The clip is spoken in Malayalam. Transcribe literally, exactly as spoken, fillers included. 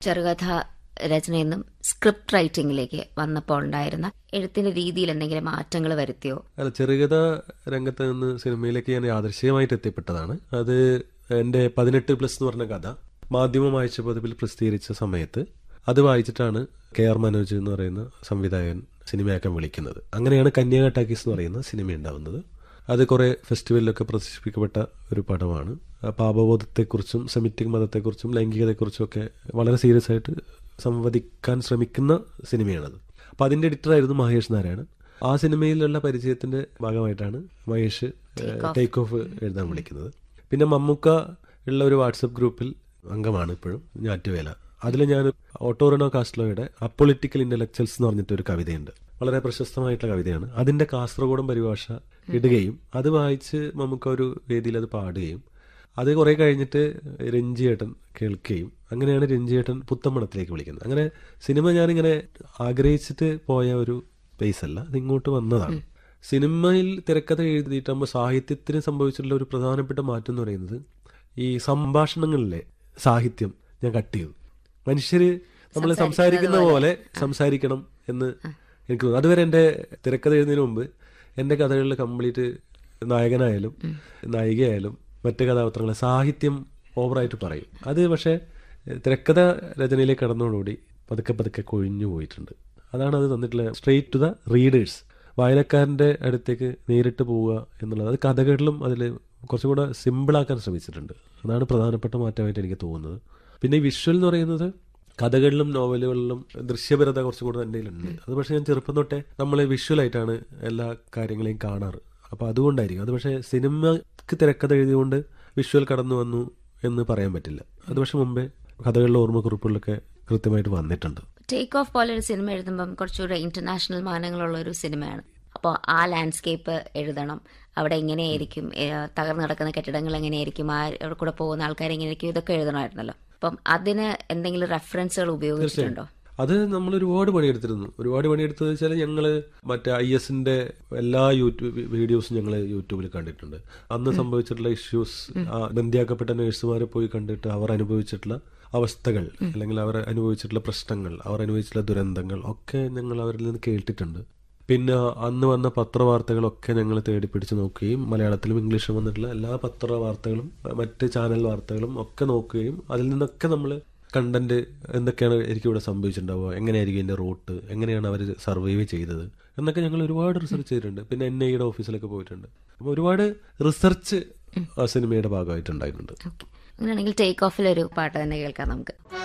ചെറുകഥ രചനയിൽ നിന്നും സ്ക്രിപ്റ്റ് റൈറ്റിംഗിലേക്ക് വന്നപ്പോൾ ഉണ്ടായിരുന്ന എഴുത്തിന്റെ രീതിയിൽ എന്തെങ്കിലും മാറ്റങ്ങൾ വരുത്തിയോ? അല്ല, ചെറുകഥ രംഗത്ത് നിന്ന് സിനിമയിലേക്ക് ഞാൻ യാദൃശ്ചികമായിട്ട് എത്തിപ്പെട്ടതാണ്. അത് എൻ്റെ പതിനെട്ട് പ്ലസ് എന്ന് പറഞ്ഞ കഥ മാധ്യമം വായിച്ച പതിപ്പിൽ പ്രസിദ്ധീകരിച്ച സമയത്ത് അത് വായിച്ചിട്ടാണ് കെ ആർ മനോജ് എന്ന് പറയുന്ന സംവിധായകൻ സിനിമയാക്കാൻ വിളിക്കുന്നത്. അങ്ങനെയാണ് കന്യാക ടാക്കീസ് എന്ന് പറയുന്ന സിനിമ ഉണ്ടാവുന്നത്. അത് കുറെ ഫെസ്റ്റിവലിലൊക്കെ പ്രദർശിപ്പിക്കപ്പെട്ട ഒരു പടമാണ്. പാപബോധത്തെക്കുറിച്ചും സെമിറ്റിക് മതത്തെക്കുറിച്ചും ലൈംഗികതയെക്കുറിച്ചും ഒക്കെ വളരെ സീരിയസ് ആയിട്ട് സംവദിക്കാൻ ശ്രമിക്കുന്ന സിനിമയാണത്. അപ്പോൾ അതിൻ്റെ എഡിറ്ററായിരുന്നു മഹേഷ് നാരായണൻ. ആ സിനിമയിലുള്ള പരിചയത്തിന്റെ ഭാഗമായിട്ടാണ് മഹേഷ് ടേക്ക് ഓഫ് എഴുതാൻ വിളിക്കുന്നത്. പിന്നെ മമ്മൂക്ക ഉള്ള ഒരു വാട്സപ്പ് ഗ്രൂപ്പിൽ അംഗമാണ് ഇപ്പോഴും, ഞാറ്റുവേല. അതിൽ ഞാൻ ഓട്ടോറിനോ കാസ്ട്ലോയുടെ അപ്പൊളിറ്റിക്കൽ ഇന്റലക്ച്വൽസ് എന്ന് പറഞ്ഞിട്ടൊരു കവിതയുണ്ട്. വളരെ പ്രശസ്തമായിട്ടുള്ള കവിതയാണ്. അതിന്റെ കാസർഗോഡൻ പരിഭാഷ ഇടുകയും അത് വായിച്ച് മമ്മൂക്ക ഒരു വേദിയിൽ അത് പാടുകയും അത് കുറെ കഴിഞ്ഞിട്ട് രഞ്ജിയേട്ടൻ കേൾക്കുകയും അങ്ങനെയാണ് രഞ്ജിയേട്ടൻ പുത്തമ്പണത്തിലേക്ക് വിളിക്കുന്നത്. അങ്ങനെ സിനിമ ഞാനിങ്ങനെ ആഗ്രഹിച്ചിട്ട് പോയ ഒരു സ്പേസ് അല്ല, അത് ഇങ്ങോട്ട് വന്നതാണ്. സിനിമയിൽ തിരക്കഥ എഴുതിയിട്ടാകുമ്പോൾ സാഹിത്യത്തിന് സംഭവിച്ചിട്ടുള്ള ഒരു പ്രധാനപ്പെട്ട മാറ്റം എന്ന് പറയുന്നത് ഈ സംഭാഷണങ്ങളിലെ സാഹിത്യം ഞാൻ കട്ട് ചെയ്തു. മനുഷ്യര് നമ്മൾ സംസാരിക്കുന്ന പോലെ സംസാരിക്കണം എന്ന് എനിക്ക് തോന്നുന്നു. അതുവരെ എൻ്റെ തിരക്കഥ എഴുതുന്നതിന് മുമ്പ് എൻ്റെ കഥകളിൽ കംപ്ലീറ്റ് നായകനായാലും നായികയായാലും മറ്റ് കഥാപാത്രങ്ങളെ സാഹിത്യം ഓവറായിട്ട് പറയും. അത് പക്ഷേ തിരക്കഥ രചനയിലേക്ക് കടന്നതോടുകൂടി പതുക്കെ പതുക്കെ കൊഴിഞ്ഞു പോയിട്ടുണ്ട്. അതാണ് അത് തന്നിട്ടുള്ള സ്ട്രെയിറ്റ് ടു ദ റീഡേഴ്സ്, വായനക്കാരൻ്റെ അടുത്തേക്ക് നേരിട്ട് പോവുക എന്നുള്ളത്. അത് കഥകളിലും അതിൽ കുറച്ചും കൂടെ സിമ്പിളാക്കാൻ ശ്രമിച്ചിട്ടുണ്ട്. അതാണ് പ്രധാനപ്പെട്ട മാറ്റമായിട്ട് എനിക്ക് തോന്നുന്നത്. പിന്നെ ഈ വിഷ്വൽ എന്ന് പറയുന്നത് കഥകളിലും നോവലുകളിലും ദൃശ്യപരത കുറച്ചും കൂടെ എൻ്റെ കയ്യിലുണ്ട്. അത് പക്ഷേ ഞാൻ ചെറുപ്പം തൊട്ടേ നമ്മൾ വിഷ്വലായിട്ടാണ് എല്ലാ കാര്യങ്ങളെയും കാണാറ്. അപ്പോൾ അതുകൊണ്ടായിരിക്കും. അത് പക്ഷേ സിനിമക്ക് തിരക്കഥ എഴുതിയുകൊണ്ട് വിഷ്വൽ കടന്നു വന്നു എന്ന് പറയാൻ പറ്റില്ല. അത് പക്ഷെ മുമ്പേ കഥകളിലെ ഓർമ്മക്കുറിപ്പുകളിലൊക്കെ കൃത്യമായിട്ട് വന്നിട്ടുണ്ട്. ടേക്ക് ഓഫ് പോലെ ഒരു സിനിമ എഴുതുമ്പം കുറച്ചുകൂടെ ഇന്റർനാഷണൽ മാനങ്ങളുള്ള ഒരു സിനിമയാണ്. അപ്പോൾ ആ ലാൻഡ്സ്കേപ്പ് എഴുതണം, അവിടെ എങ്ങനെയായിരിക്കും തകർന്നു കിടക്കുന്ന കെട്ടിടങ്ങൾ എങ്ങനെയായിരിക്കും, ആ അവിടെ കൂടെ പോകുന്ന ആൾക്കാർ എങ്ങനെയായിരിക്കും, ഇതൊക്കെ എഴുതണമായിരുന്നല്ലോ. അപ്പം അതിന് എന്തെങ്കിലും റെഫറൻസുകൾ ഉപയോഗിച്ചിട്ടുണ്ടോ? അത് നമ്മൾ ഒരുപാട് പണിയെടുത്തിരുന്നു. ഒരുപാട് പണിയെടുത്തത് വെച്ചാൽ ഞങ്ങൾ മറ്റേ ഐ എസിന്റെ എല്ലാ യൂട്യൂബ് വീഡിയോസും ഞങ്ങൾ യൂട്യൂബിൽ കണ്ടിട്ടുണ്ട്. അന്ന് സംഭവിച്ചിട്ടുള്ള ഇഷ്യൂസ്, ബന്ധിയാക്കപ്പെട്ട നഴ്സുമാരെ പോയി കണ്ടിട്ട് അവർ അനുഭവിച്ചിട്ടുള്ള അവസ്ഥകൾ, അല്ലെങ്കിൽ അവർ അനുഭവിച്ചിട്ടുള്ള പ്രശ്നങ്ങൾ, അവർ അനുഭവിച്ചിട്ടുള്ള ദുരന്തങ്ങൾ ഒക്കെ ഞങ്ങൾ അവരിൽ നിന്ന് കേട്ടിട്ടുണ്ട്. പിന്നെ അന്ന് വന്ന പത്രവാർത്തകളൊക്കെ ഞങ്ങൾ തേടി പിടിച്ച് നോക്കുകയും മലയാളത്തിലും ഇംഗ്ലീഷിലും വന്നിട്ടുള്ള എല്ലാ പത്രവാർത്തകളും മറ്റ് ചാനൽ വാർത്തകളും ഒക്കെ നോക്കുകയും അതിൽ നിന്നൊക്കെ നമ്മൾ കണ്ടന്റ് എന്തൊക്കെയാണ് എനിക്ക് ഇവിടെ സംഭവിച്ചിട്ടുണ്ടാവുക, എങ്ങനെയായിരിക്കും ഇതിന്റെ റൂട്ട്, എങ്ങനെയാണ് അവർ സർവൈവ് ചെയ്തത് എന്നൊക്കെ ഞങ്ങൾ ഒരുപാട് റിസർച്ച് ചെയ്തിട്ടുണ്ട്. പിന്നെ എൻ ഐയുടെ ഓഫീസിലൊക്കെ പോയിട്ടുണ്ട്. അപ്പോൾ ഒരുപാട് റിസർച്ച് ആ സിനിമയുടെ ഭാഗമായിട്ടുണ്ടായിട്ടുണ്ട്. അങ്ങനെയാണെങ്കിൽ ടേക്ക് ഓഫിലൊരു പാട്ട് തന്നെ കേൾക്കാം നമുക്ക്.